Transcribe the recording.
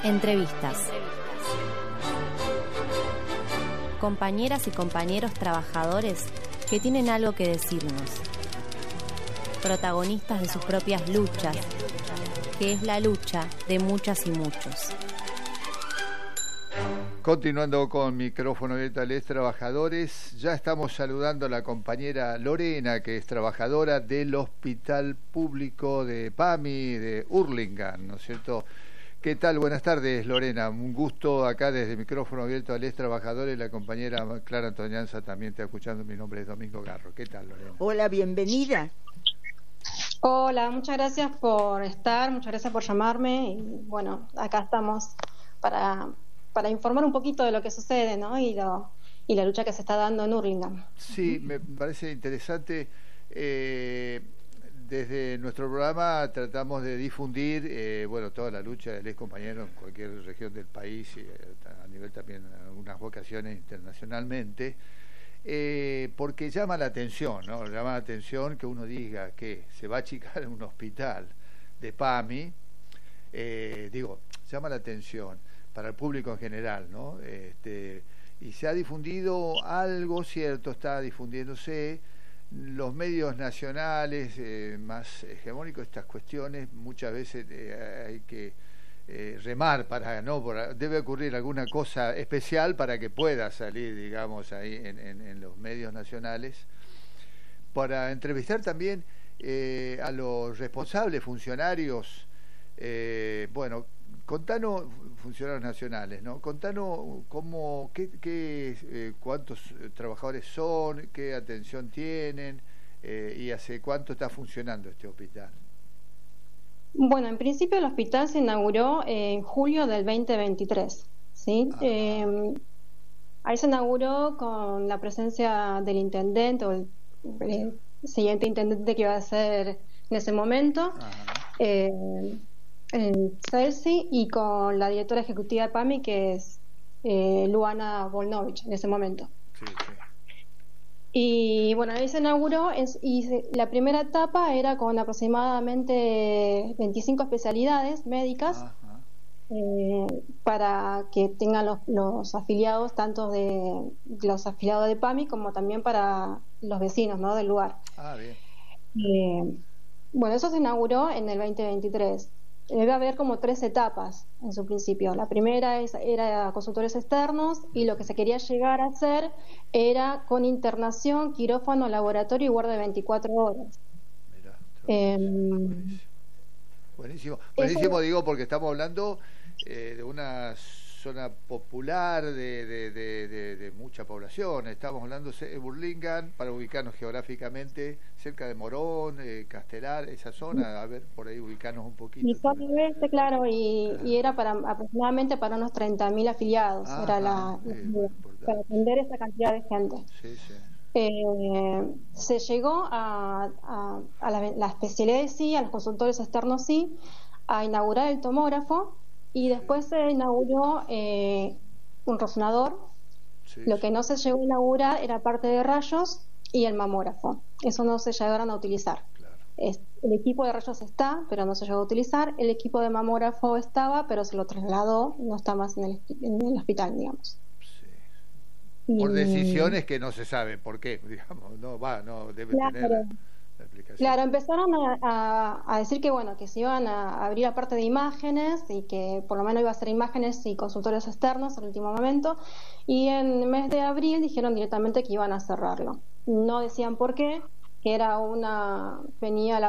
Entrevistas. Compañeras y compañeros trabajadores que tienen algo que decirnos. Protagonistas de sus propias luchas, que es la lucha de muchas y muchos. Continuando con micrófono abierto a los trabajadores, ya estamos saludando a la compañera Lorena, que es trabajadora del Hospital Público de PAMI, de Hurlingham, ¿no es cierto? ¿Qué tal? Buenas tardes, Lorena. Un gusto acá desde micrófono abierto a los trabajadores. La compañera Clara Antoñanza también está escuchando. Mi nombre es Domingo Garro. ¿Qué tal, Lorena? Hola, bienvenida. Hola, muchas gracias por estar, muchas gracias por llamarme y bueno, acá estamos para informar un poquito de lo que sucede, ¿no? Y la lucha que se está dando en Hurlingham. Sí, me parece interesante. Desde nuestro programa tratamos de difundir toda la lucha de los compañeros en cualquier región del país, a nivel también en algunas ocasiones internacionalmente, porque llama la atención, ¿no? Llama la atención que uno diga que se va a achicar un hospital de PAMI, llama la atención para el público en general, ¿no? Y se ha difundido algo, cierto, está difundiéndose. Los medios nacionales más hegemónicos, estas cuestiones, muchas veces hay que remar para, ¿no? Debe ocurrir alguna cosa especial para que pueda salir, digamos, ahí en los medios nacionales, para entrevistar también a los responsables funcionarios, contanos, funcionarios nacionales, ¿no? Contanos cuántos trabajadores son, qué atención tienen y hace cuánto está funcionando este hospital. Bueno, en principio el hospital se inauguró en julio del 2023, ¿sí? Ahí se inauguró con la presencia del intendente o el siguiente intendente que iba a ser en ese momento. En Celsi y con la directora ejecutiva de PAMI, que es Luana Volnovich en ese momento. Sí. Y bueno, ahí se inauguró la primera etapa era con aproximadamente 25 especialidades médicas para que tengan los afiliados, tanto de los afiliados de PAMI como también para los vecinos, ¿no? Del lugar. Bien. Bueno, eso se inauguró en el 2023. Debe haber como 3 etapas en su principio. La primera era consultores externos y lo que se quería llegar a hacer era con internación, quirófano, laboratorio y guardia de 24 horas. Mirá, buenísimo, digo, porque estamos hablando de una zona popular de mucha población. Estamos hablando de Hurlingham, para ubicarnos geográficamente, cerca de Morón, Castelar, esa zona, a ver, por ahí ubicarnos un poquito. Y zona oeste, claro, y era aproximadamente para unos 30.000 afiliados, para atender esa cantidad de gente. Sí. Se llegó a la especialidad sí, a los consultores externos sí, a inaugurar el tomógrafo. Y después se inauguró un resonador. Lo que no se llegó a inaugurar era parte de rayos y el mamógrafo. Eso no se llegaron a utilizar. Claro. El equipo de rayos está, pero no se llegó a utilizar. El equipo de mamógrafo estaba, pero se lo trasladó, no está más en el hospital, digamos. Sí. Por decisiones que no se sabe por qué, digamos. No debe tener... Claro, empezaron a decir que bueno, que se iban a abrir la parte de imágenes y que por lo menos iba a ser imágenes y consultorios externos al último momento, y en el mes de abril dijeron directamente que iban a cerrarlo. No decían por qué, que venía la